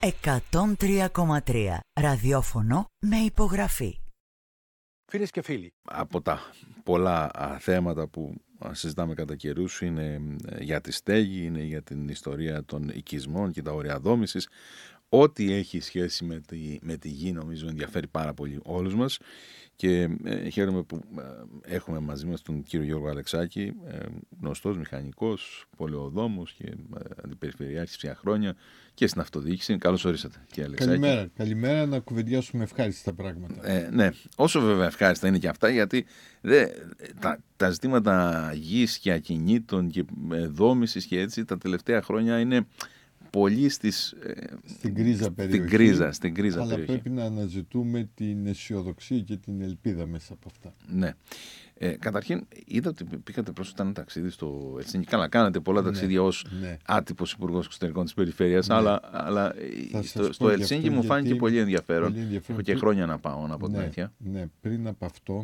103,3 ραδιόφωνο με υπογραφή. Φίλες και φίλοι, από τα πολλά θέματα που συζητάμε κατά καιρούς είναι για τη στέγη, είναι για την ιστορία των οικισμών και τα όρια δόμησης. Ό,τι έχει σχέση με τη γη νομίζω ενδιαφέρει πάρα πολύ όλους μας και χαίρομαι που έχουμε μαζί μας τον κύριο Γιώργο Αλεξάκη, γνωστός μηχανικός, πολεοδόμος και αντιπεριφερειάρχης πια χρόνια και στην αυτοδιοίκηση. Καλώς ορίσατε, κύριε Αλεξάκη. Καλημέρα, να κουβεντιάσουμε ευχάριστα πράγματα. Ναι, όσο βέβαια ευχάριστα είναι και αυτά, γιατί τα ζητήματα γης και ακινήτων και δόμησης και έτσι τα τελευταία χρόνια είναι πολύ στην γκρίζα περιοχή. Στην γκρίζα αλλά περιοχή. Πρέπει να αναζητούμε την αισιοδοξία και την ελπίδα μέσα από αυτά. Ναι. Καταρχήν, είδα ότι πήγατε πρόσφατα ένα ταξίδι στο Ελσίνκι. Καλά, κάνατε πολλά ταξίδια ως άτυπος υπουργός εξωτερικών της περιφέρειας, αλλά στο Ελσίνκι μου φάνηκε πολύ ενδιαφέρον. Έχω και χρόνια να πάω, να πω την αλήθεια. Ναι, πριν από αυτό,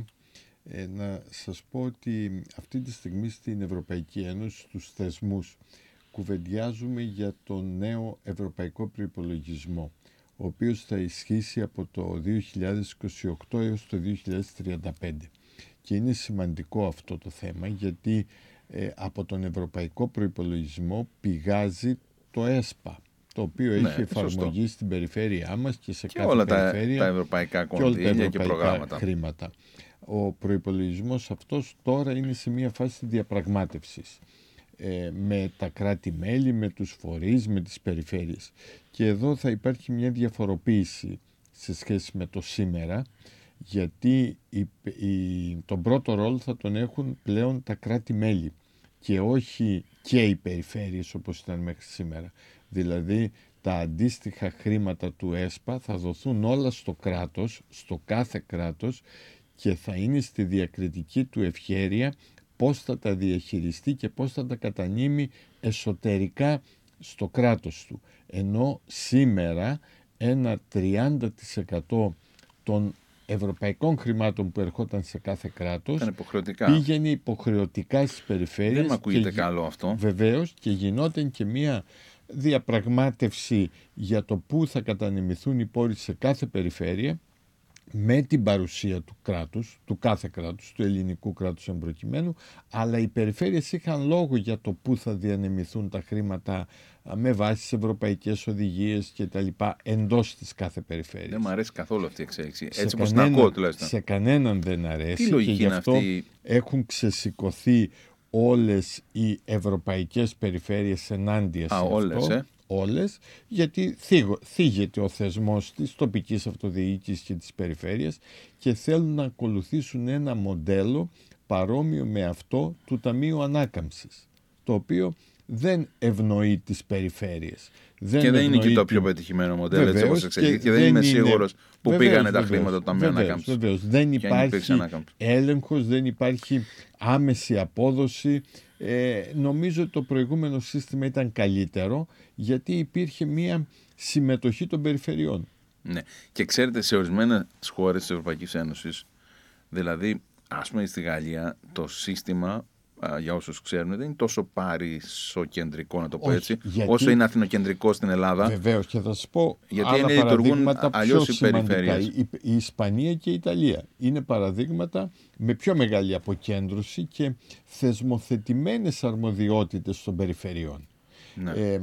να σας πω ότι αυτή τη στιγμή στην Ευρωπαϊκή Ένωση, στους θεσμούς, κουβεντιάζουμε για τον νέο ευρωπαϊκό προϋπολογισμό, ο οποίος θα ισχύσει από το 2028 έως το 2035. Και είναι σημαντικό αυτό το θέμα, γιατί από τον ευρωπαϊκό προϋπολογισμό πηγάζει το ΕΣΠΑ, το οποίο έχει εφαρμογή στην περιφέρειά μας και σε κάθε όλα περιφέρεια τα ευρωπαϊκά κονδύλια και προγράμματα. Χρήματα. Ο προϋπολογισμός αυτός τώρα είναι σε μια φάση διαπραγμάτευσης με τα κράτη-μέλη, με τους φορείς, με τις περιφέρειες. Και εδώ θα υπάρχει μια διαφοροποίηση σε σχέση με το σήμερα, γιατί τον πρώτο ρόλο θα τον έχουν πλέον τα κράτη-μέλη και όχι και οι περιφέρειες όπως ήταν μέχρι σήμερα. Δηλαδή τα αντίστοιχα χρήματα του ΕΣΠΑ θα δοθούν όλα στο κράτος, στο κάθε κράτος, και θα είναι στη διακριτική του ευχέρεια πώς θα τα διαχειριστεί και πώς θα τα κατανείμει εσωτερικά στο κράτος του. Ενώ σήμερα ένα 30% των ευρωπαϊκών χρημάτων που ερχόταν σε κάθε κράτος πήγαινε υποχρεωτικά στις περιφέρειες. Δεν μ' ακούγεται καλό αυτό. Βεβαίως, και γινόταν και μια διαπραγμάτευση για το πού θα κατανεμηθούν οι πόροι σε κάθε περιφέρεια, με την παρουσία του κράτους, του κάθε κράτους, του ελληνικού κράτους εμπροκειμένου, αλλά οι περιφέρειες είχαν λόγο για το πού θα διανεμηθούν τα χρήματα με βάση τις ευρωπαϊκές οδηγίες και τα λοιπά εντός της κάθε περιφέρειας. Δεν μου αρέσει καθόλου αυτή η εξέλιξη. Έτσι όπως την ακούω τουλάχιστον. Σε κανέναν δεν αρέσει. Τι λογική και γι' αυτό αυτή... έχουν ξεσηκωθεί όλες οι ευρωπαϊκές περιφέρειες ενάντια σε αυτό. Όλες, γιατί θίγεται ο θεσμός της τοπικής αυτοδιοίκησης και της περιφέρειας και θέλουν να ακολουθήσουν ένα μοντέλο παρόμοιο με αυτό του Ταμείου Ανάκαμψης, το οποίο δεν ευνοεί τις περιφέρειες. Και δεν είναι και το πιο πετυχημένο μοντέλο, έτσι όπως εξελίχθηκε. Δεν είμαι σίγουρος που πήγανε τα χρήματα του Ταμείου Ανάκαμψης. Βεβαίως, δεν υπάρχει έλεγχος, δεν υπάρχει άμεση απόδοση. Νομίζω ότι το προηγούμενο σύστημα ήταν καλύτερο, γιατί υπήρχε μια συμμετοχή των περιφερειών. Ναι. Και ξέρετε, σε ορισμένες χώρες της Ευρωπαϊκής Ένωσης, δηλαδή ας πούμε στη Γαλλία, το σύστημα, για όσους ξέρουν, δεν είναι τόσο παρισοκεντρικό, να το πω έτσι, όσο είναι αθηνοκεντρικό στην Ελλάδα. Βεβαίως, και θα σας πω γιατί άλλα παραδείγματα πιο σημαντικά. Η Ισπανία και η Ιταλία είναι παραδείγματα με πιο μεγάλη αποκέντρωση και θεσμοθετημένες αρμοδιότητες των περιφερειών. Ναι.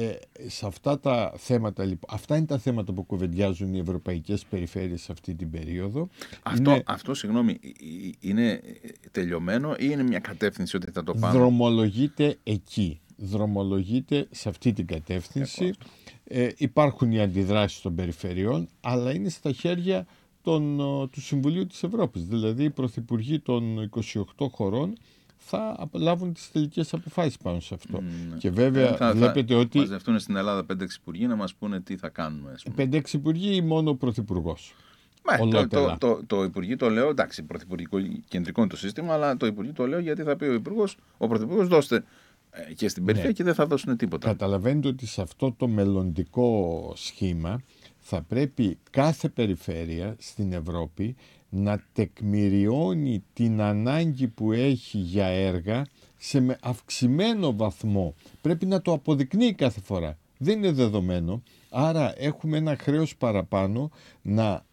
Σε αυτά τα θέματα, λοιπόν, αυτά είναι τα θέματα που κουβεντιάζουν οι ευρωπαϊκές περιφέρειες σε αυτή την περίοδο. Αυτό, συγγνώμη, είναι τελειωμένο ή είναι μια κατεύθυνση ότι θα το πάμε? Δρομολογείται εκεί. Δρομολογείται σε αυτή την κατεύθυνση. Υπάρχουν οι αντιδράσεις των περιφερειών, αλλά είναι στα χέρια του Συμβουλίου της Ευρώπης. Δηλαδή οι πρωθυπουργοί των 28 χωρών θα λάβουν τις τελικές αποφάσεις πάνω σε αυτό. Και βέβαια βλέπετε ότι... Θα μαζευτούν στην Ελλάδα 5-6 υπουργοί να μας πούνε τι θα κάνουμε. 5-6 υπουργοί ή μόνο ο πρωθυπουργός? Το υπουργείο το λέω, εντάξει, πρωθυπουργικό κεντρικό είναι το σύστημα, αλλά το υπουργείο το λέω γιατί θα πει ο πρωθυπουργός δώστε και στην περιφέρεια και δεν θα δώσουν τίποτα. Καταλαβαίνετε ότι σε αυτό το μελλοντικό σχήμα θα πρέπει κάθε περιφέρεια στην Ευρώπη να τεκμηριώνει την ανάγκη που έχει για έργα σε αυξημένο βαθμό. Πρέπει να το αποδεικνύει κάθε φορά. δεν είναι δεδομένο, άρα έχουμε ένα χρέος παραπάνω να